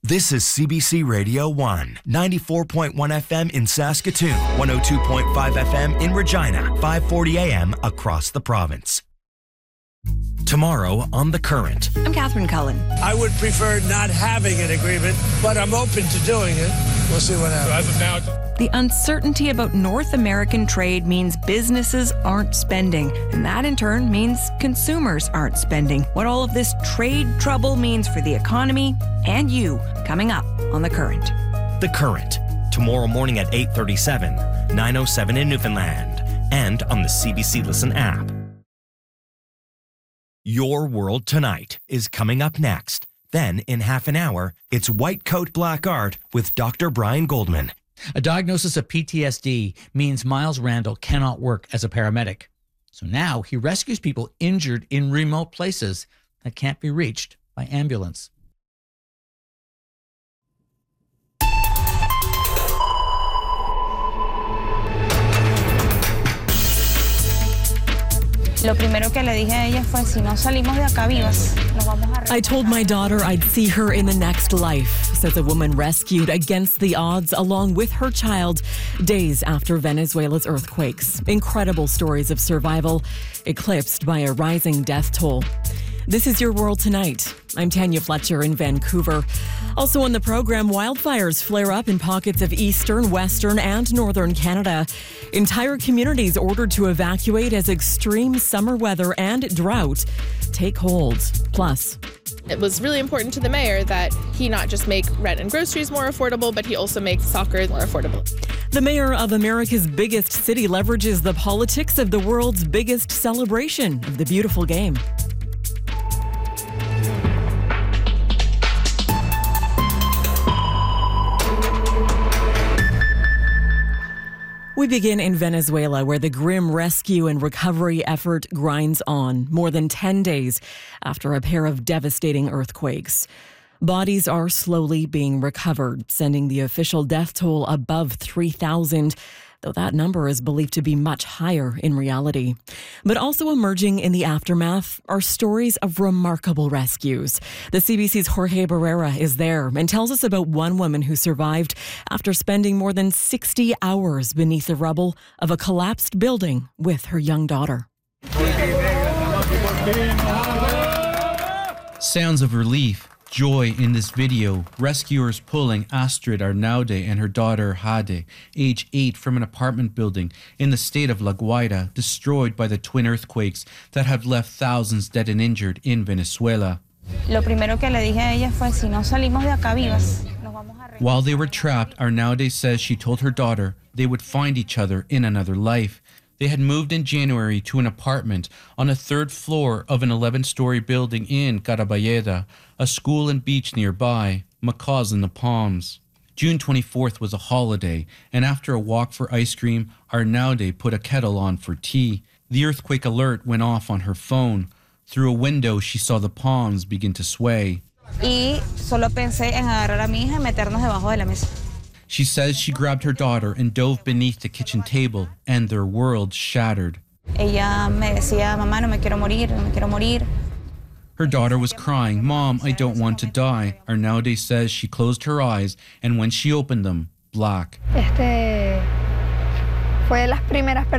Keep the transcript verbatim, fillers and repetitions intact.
This is C B C Radio one, ninety-four point one F M in Saskatoon, one oh two point five F M in Regina, five forty A M across the province. Tomorrow on The Current. I'm Catherine Cullen. I would prefer not having an agreement, but I'm open to doing it. We'll see what happens. So as of now, the uncertainty about North American trade means businesses aren't spending, and that in turn means consumers aren't spending. What all of this trade trouble means for the economy and you, coming up on The Current. The Current, tomorrow morning at eight thirty-seven, nine oh seven in Newfoundland, and on the C B C Listen app. Your World Tonight is coming up next. Then, in half an hour, it's White Coat Black Art with Doctor Brian Goldman. A diagnosis of P T S D means Miles Randall cannot work as a paramedic. So now he rescues people injured in remote places that can't be reached by ambulance. Lo primero que le dije a ella fue, si no salimos de acá vivas, nos vamos a... I told my daughter I'd see her in the next life, says a woman rescued against the odds along with her child days after Venezuela's earthquakes. Incredible stories of survival, eclipsed by a rising death toll. This is Your World Tonight. I'm Tanya Fletcher in Vancouver. Also on the program, wildfires flare up in pockets of eastern, western, and northern Canada. Entire communities ordered to evacuate as extreme summer weather and drought take hold. Plus, it was really important to the mayor that he not just make rent and groceries more affordable, but he also makes soccer more affordable. The mayor of America's biggest city leverages the politics of the world's biggest celebration of the beautiful game. We begin in Venezuela, where the grim rescue and recovery effort grinds on more than ten days after a pair of devastating earthquakes. Bodies are slowly being recovered, sending the official death toll above three thousand, though that number is believed to be much higher in reality. But also emerging in the aftermath are stories of remarkable rescues. The C B C's Jorge Barrera is there and tells us about one woman who survived after spending more than sixty hours beneath the rubble of a collapsed building with her young daughter. Sounds of relief. Joy in this video, rescuers pulling Astrid Arnaude and her daughter Jade, age eight, from an apartment building in the state of La Guaira, destroyed by the twin earthquakes that have left thousands dead and injured in Venezuela. Lo primero que le dije a ella fue, si no salimos de acá vivas, nos vamos a... While they were trapped, Arnaude says she told her daughter they would find each other in another life. They had moved in January to an apartment on a third floor of an eleven-story building in Carabayeda, a school and beach nearby, Macaws in the Palms. June twenty-fourth was a holiday, and after a walk for ice cream, Arnaude put a kettle on for tea. The earthquake alert went off on her phone. Through a window, she saw the palms begin to sway. Y solo pensé en agarrar a mi hija y meternos debajo de la mesa. She says she grabbed her daughter and dove beneath the kitchen table, and their world shattered. Ella me decía, mamá, no me quiero morir, no me quiero morir. Her daughter was crying, Mom, I don't want to die. Arnaude says she closed her eyes, and when she opened them, black. Este fue de las primeras